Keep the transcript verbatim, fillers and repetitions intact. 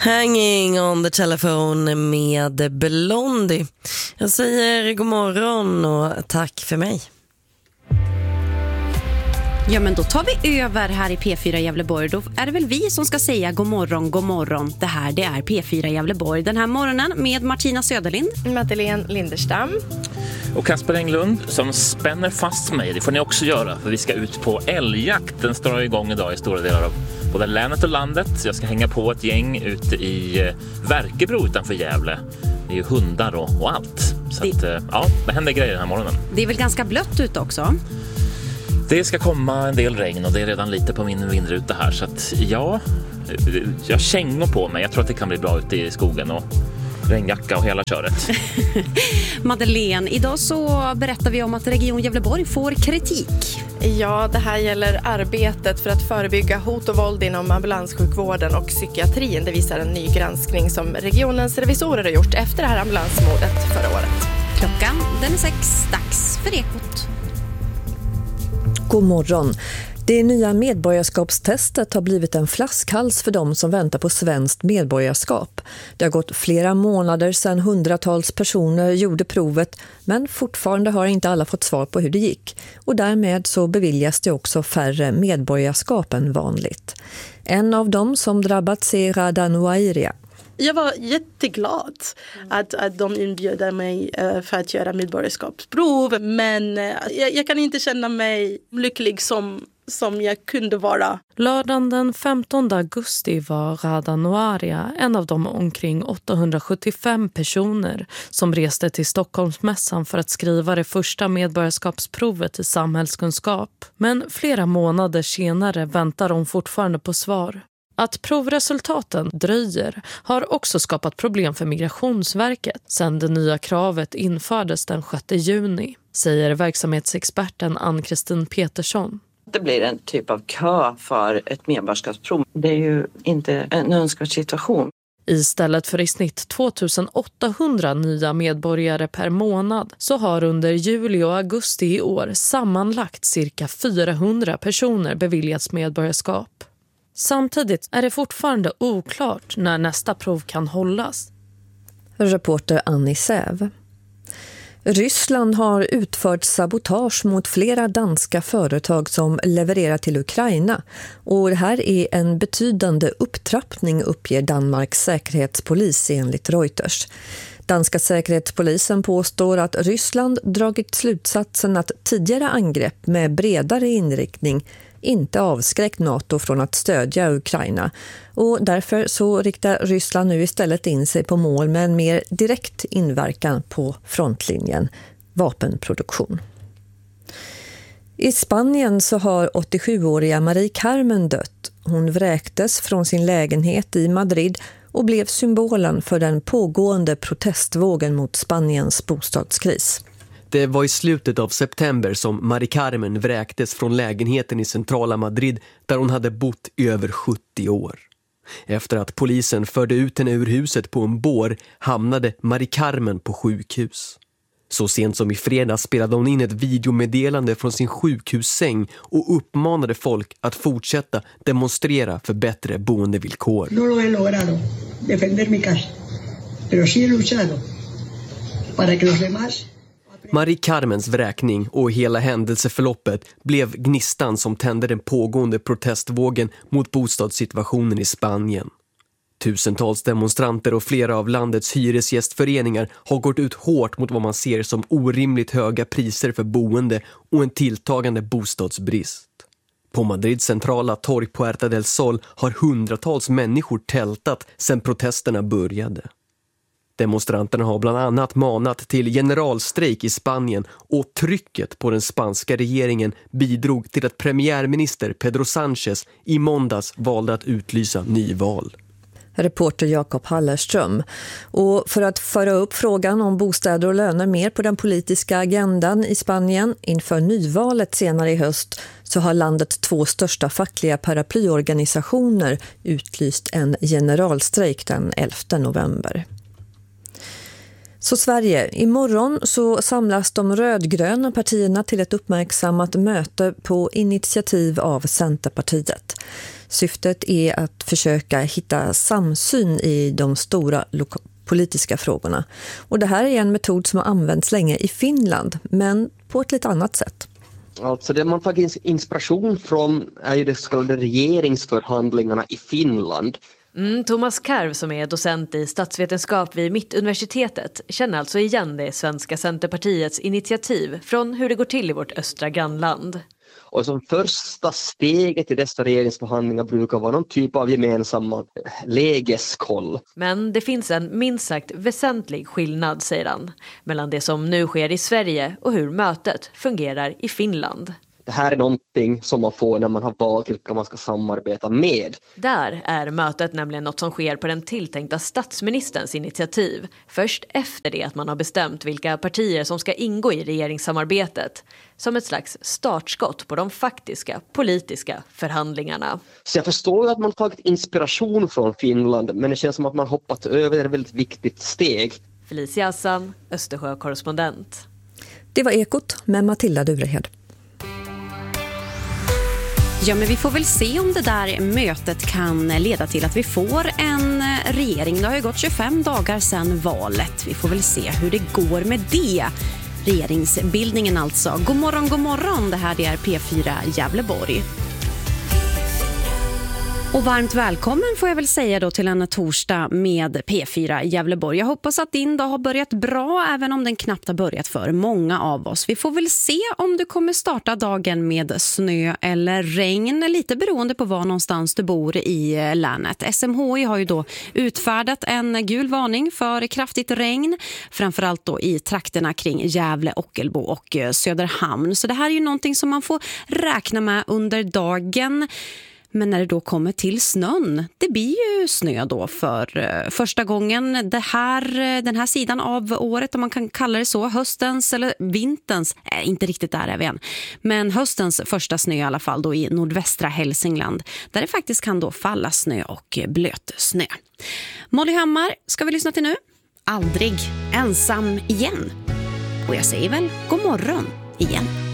Hanging on the telephone med Blondie. Jag säger god morgon och tack för mig. Ja, men då tar vi över här i P fyra Gävleborg. Då är det väl vi som ska säga god morgon, god morgon. Det här, det är P fyra Gävleborg. Den här morgonen med Martina Söderlind, Madeleine Linderstam och Kasper Englund som spänner fast mig. Det får ni också göra, för vi ska ut på älgjakt. Den står igång idag i stora delar av både länet och landet. Jag ska hänga på ett gäng ute i Verkebro utanför Gävle. Det är ju hundar och, och allt. Så det... att, ja, det händer grejer den här morgonen. Det är väl ganska blött ute också? Det ska komma en del regn och det är redan lite på min vindruta här. Så att ja, jag kängor på mig. Jag tror att det kan bli bra ute i skogen och regnjacka och hela köret. Madeleine, idag så berättar vi om att Region Gävleborg får kritik. Ja, det här gäller arbetet för att förebygga hot och våld inom ambulanssjukvården och psykiatrin. Det visar en ny granskning som regionens revisorer har gjort efter det här ambulansmordet förra året. Klockan, den är sex, dags för Ekot. God morgon. Det nya medborgarskapstestet har blivit en flaskhals för de som väntar på svenskt medborgarskap. Det har gått flera månader sedan hundratals personer gjorde provet, men fortfarande har inte alla fått svar på hur det gick. Och därmed så beviljas det också färre medborgarskap än vanligt. En av dem som drabbats är Rada Nouairia. Jag var jätteglad att, att de inbjöd mig för att göra medborgarskapsprov. Men jag, jag kan inte känna mig lycklig som, som jag kunde vara. Lördagen den femtonde augusti var Rada Nouairia en av de omkring åttahundrasjuttiofem personer som reste till Stockholmsmässan för att skriva det första medborgarskapsprovet i samhällskunskap. Men flera månader senare väntar de fortfarande på svar. Att provresultaten dröjer har också skapat problem för Migrationsverket sedan det nya kravet infördes den sjätte juni, säger verksamhetsexperten Ann-Kristin Petersson. Det blir en typ av kö för ett medborgarskapsprov. Det är ju inte en önskvärd situation. Istället för i snitt tvåtusenåttahundra nya medborgare per månad så har under juli och augusti i år sammanlagt cirka fyrahundra personer beviljats medborgarskap. Samtidigt är det fortfarande oklart när nästa prov kan hållas. Reporter Annie Säv. Ryssland har utfört sabotage mot flera danska företag som levererar till Ukraina. Och det här är en betydande upptrappning, uppger Danmarks säkerhetspolis enligt Reuters. Danska säkerhetspolisen påstår att Ryssland dragit slutsatsen att tidigare angrepp med bredare inriktning inte avskräckt NATO från att stödja Ukraina, och därför så riktar Ryssland nu istället in sig på mål med en mer direkt inverkan på frontlinjen, vapenproduktion. I Spanien så har åttiosjuåriga Marie Carmen dött. Hon vräktes från sin lägenhet i Madrid och blev symbolen för den pågående protestvågen mot Spaniens bostadskris. Det var i slutet av september som Marie Carmen vräktes från lägenheten i centrala Madrid där hon hade bott i över sjuttio år. Efter att polisen förde ut henne ur huset på en bår hamnade Marie Carmen på sjukhus. Så sent som i fredags spelade hon in ett videomeddelande från sin sjukhussäng och uppmanade folk att fortsätta demonstrera för bättre boendevillkor. No lo he logrado defender mi casa, pero sí he luchado para que los demás. Marie Carmens vräkning och hela händelseförloppet blev gnistan som tände den pågående protestvågen mot bostadssituationen i Spanien. Tusentals demonstranter och flera av landets hyresgästföreningar har gått ut hårt mot vad man ser som orimligt höga priser för boende och en tilltagande bostadsbrist. På Madrids centrala torg Puerta del Sol har hundratals människor tältat sedan protesterna började. Demonstranterna har bland annat manat till generalstrejk i Spanien, och trycket på den spanska regeringen bidrog till att premiärminister Pedro Sánchez i måndags valde att utlysa nyval. Reporter Jakob Hallerström. Och för att föra upp frågan om bostäder och löner mer på den politiska agendan i Spanien inför nyvalet senare i höst så har landets två största fackliga paraplyorganisationer utlyst en generalstrejk den elfte november. Så Sverige, imorgon så samlas de rödgröna partierna till ett uppmärksammat möte på initiativ av Centerpartiet. Syftet är att försöka hitta samsyn i de stora loka- politiska frågorna. Och det här är en metod som har använts länge i Finland, men på ett lite annat sätt. Alltså det man tagit inspiration från är ju de så kallade regeringsförhandlingarna i Finland. Mm, Thomas Karv som är docent i statsvetenskap vid Mittuniversitetet känner alltså igen det svenska Centerpartiets initiativ från hur det går till i vårt östra grannland. Och som första steget i dessa regeringsförhandlingar brukar vara någon typ av gemensamma lägeskoll. Men det finns en minst sagt väsentlig skillnad, säger han, mellan det som nu sker i Sverige och hur mötet fungerar i Finland. Det här är någonting som man får när man har valt vilka man ska samarbeta med. Där är mötet nämligen något som sker på den tilltänkta statsministerns initiativ. Först efter det att man har bestämt vilka partier som ska ingå i regeringssamarbetet. Som ett slags startskott på de faktiska politiska förhandlingarna. Så jag förstår att man har tagit inspiration från Finland, men det känns som att man hoppat över ett väldigt viktigt steg. Felicia Hassan, Östersjö-korrespondent. Det var Ekot med Matilda Durehed. Ja, men vi får väl se om det där mötet kan leda till att vi får en regering. Det har ju gått tjugofem dagar sedan valet. Vi får väl se hur det går med det. Regeringsbildningen alltså. God morgon, god morgon. Det här det är P fyra Gävleborg. Och varmt välkommen får jag väl säga då till en torsdag med P fyra Gävleborg. Jag hoppas att din dag har börjat bra även om den knappt har börjat för många av oss. Vi får väl se om du kommer starta dagen med snö eller regn, lite beroende på var någonstans du bor i länet. S M H I har ju då utfärdat en gul varning för kraftigt regn, framförallt då i trakterna kring Gävle, Ockelbo och Söderhamn. Så det här är ju någonting som man får räkna med under dagen. Men när det då kommer till snön, det blir ju snö då för uh, första gången det här, den här sidan av året, om man kan kalla det så, höstens eller vinterns, äh, inte riktigt där är vi än, men höstens första snö i alla fall då i nordvästra Hälsingland, där det faktiskt kan då falla snö och blöt snö. Molly Hammar ska vi lyssna till nu. Aldrig ensam igen. Och jag säger väl god morgon igen.